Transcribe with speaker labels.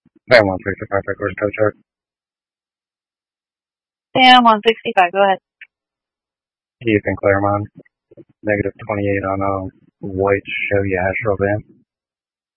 Speaker 1: Fan 165, record toe check.
Speaker 2: Sam 165, go ahead.
Speaker 1: Ethan Claremont, negative 28 on a white Chevy Astro van.